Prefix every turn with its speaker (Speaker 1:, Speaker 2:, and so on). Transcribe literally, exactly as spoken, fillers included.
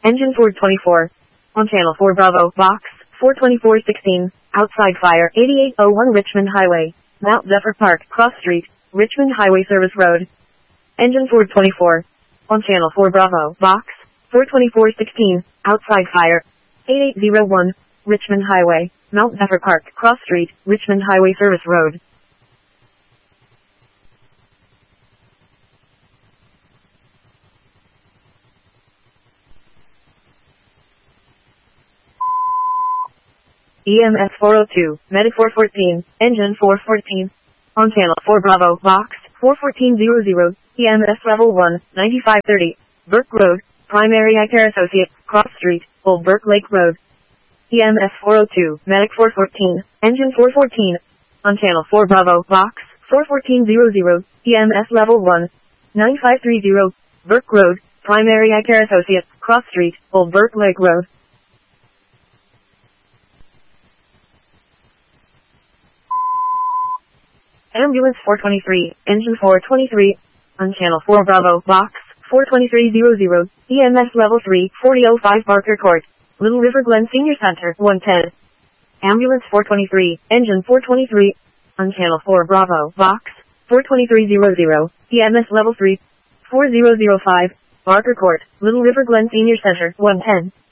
Speaker 1: Engine Ford twenty-four. On Channel four Bravo, Box four twenty-four sixteen, outside fire, eighty-eight oh one Richmond Highway, Mount Zephyr Park, Cross Street, Richmond Highway Service Road. Engine Ford twenty-four. On Channel four Bravo, Box four twenty-four sixteen, outside fire, eighty-eight oh one, Richmond Highway, Mount Zephyr Park, Cross Street, Richmond Highway Service Road. E M S four oh two, Medic four fourteen, Engine four fourteen. On Channel four Bravo, Box four fourteen hundred, E M S Level one, ninety-five thirty, Burke Road, Primary Eye Care Associate, Cross Street, Old Burke Lake Road. E M S four oh two, Medic four fourteen, Engine four fourteen. On Channel four Bravo, Box four fourteen hundred, E M S Level one, ninety-five thirty, Burke Road, Primary Eye Care Associate, Cross Street, Old Burke Lake Road. Ambulance four twenty-three, Engine four twenty-three. On Channel four Bravo, Box four twenty-three hundred, E M S Level three, forty oh five Barker Court, Little River Glen Senior Center, one ten. Ambulance four twenty-three, Engine four twenty-three. On Channel four Bravo, Box four twenty-three hundred, E M S Level three, four oh oh five, Barker Court, Little River Glen Senior Center, one ten.